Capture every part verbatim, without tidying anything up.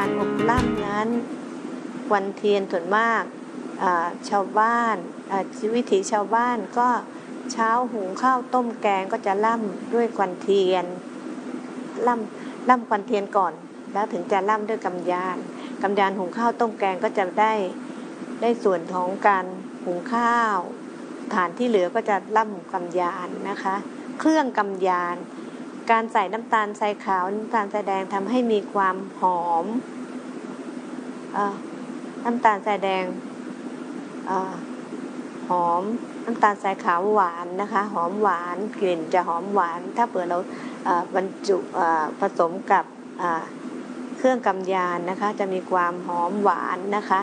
การอบล่ำนั้นควันเทียนส่วนมากชาวบ้านชีวิถีชาวบ้านก็เช้าหุงข้าวต้มแกงก็จะล่ำด้วยควันเทียนล่ำล่ำควันเทียนก่อนแล้วถึงจะล่ำด้วยกำยานกำยานหุงข้าวต้มแกงก็จะได้ได้ส่วนของการหุงข้าวฐานที่เหลือก็จะล่ำกำยานนะคะเครื่องกำยานการใส่น้ำตาลทรายขาวน้ำตาลทรายแดงทำให้มีความหอมเอ่อน้ำตาลทรายแดงเอ่อหอมน้ำตาลทรายขาวหวานนะคะหอมหวานกลิ่นจะหอมหวานถ้าเผื่อเราบรรจุผสมกับเครื่องกำยานนะคะจะมีความหอมหวานนะคะ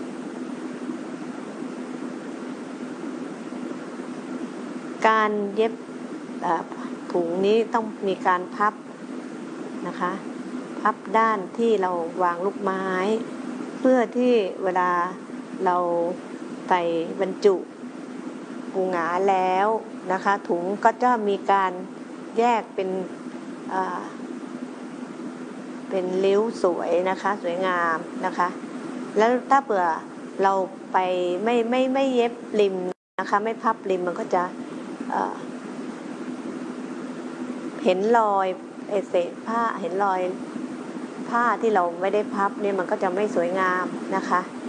การเย็บถุงนี้ต้องมีการพับนะคะพับด้านที่เราวางลูกไม้เพื่อที่เวลาเราใส่บรรจุปูหงาแล้วนะคะถุงก็จะมีการแยกเป็นเป็นริ้วสวยนะคะสวยงามนะคะแล้วถ้าเผื่อเราไปไม่ไม่ไม่เย็บริมนะคะไม่พับริมมันก็จะเอ่อเห็นรอยเศษผ้าเห็นรอยผ้าที่เราไม่ได้พับเนี่ยมันก็จะไม่สวยงามนะคะ